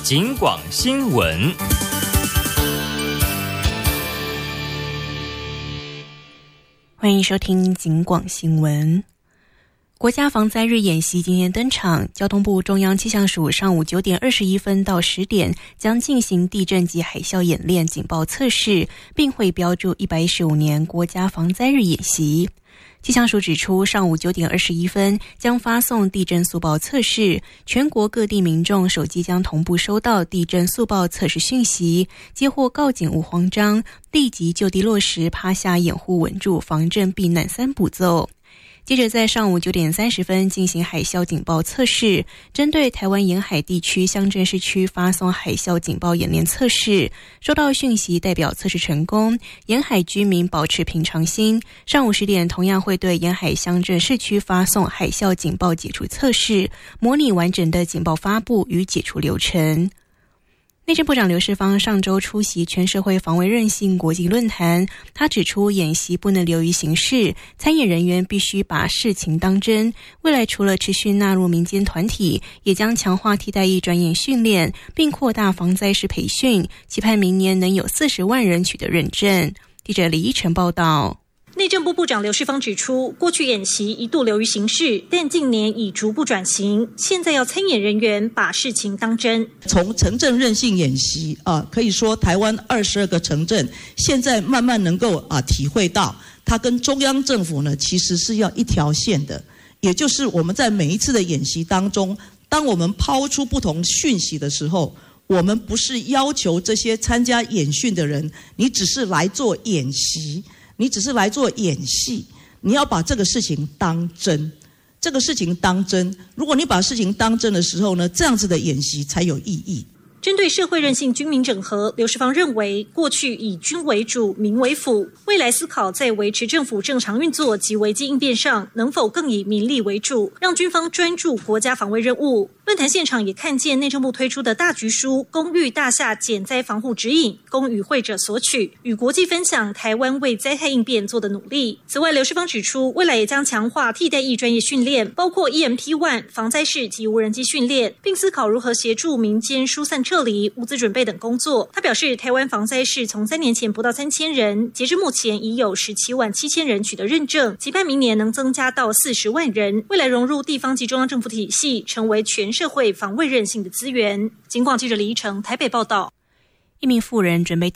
警广新闻。 欢迎收听警广新闻。国家防灾日演习今天登场，交通部中央气象署上午9点21分到10点将进行地震及海啸演练警报测试，并会标注115年国家防灾日演习。气象署指出，上午9点21分将发送地震速报测试，全国各地民众手机将同步收到地震速报测试讯息，接获告警勿慌张，立即就地落实趴下掩护稳住防震避难3步骤。接着在上午9点30分进行海啸警报测试，针对台湾沿海地区乡镇市区发送海啸警报演练测试，收到讯息代表测试成功，沿海居民保持平常心。上午10点同样会对沿海乡镇市区发送海啸警报解除测试，模拟完整的警报发布与解除流程。内政部长刘世芳上周出席全社会防卫韧性国际论坛，他指出演习不能流于形式，参演人员必须把事情当真。未来除了持续纳入民间团体，也将强化替代役专业训练，并扩大防灾师培训，期盼明年能有40万人取得认证。记者李依晨报道。 内政部部长刘世芳指出，过去演习一度流于形式，但近年已逐步转型，现在要参演人员把事情当真。 从城镇韧性演习可以说台湾22个城镇现在慢慢能够体会到，它跟中央政府呢其实是要一条线的，也就是我们在每一次的演习当中，当我们抛出不同讯息的时候，我们不是要求这些参加演训的人，你只是来做演习，你只是来做演戏，你要把这个事情当真。这个事情当真，如果你把事情当真的时候呢，这样子的演习才有意义。 针对社会韧性军民整合，刘世芳认为，过去以军为主，民为辅，未来思考在维持政府正常运作及危机应变上，能否更以民力为主，让军方专注国家防卫任务。论坛现场也看见内政部推出的大局书《公寓大厦减灾防护指引》，供与会者索取，与国际分享台湾为灾害应变做的努力。此外，刘世芳指出，未来也将强化替代役专业训练，包括 EMP1 防灾式及无人机训练，并思考如何协助民间疏散撤离、物资准备等工作。他表示，台湾防灾士从3年前不到3000人，截至目前已有177000人取得认证，期盼明年能增加到40万人，未来融入地方及中央政府体系，成为全社会防卫韧性的资源。警广记者李依晨台北报道。 一名妇人准备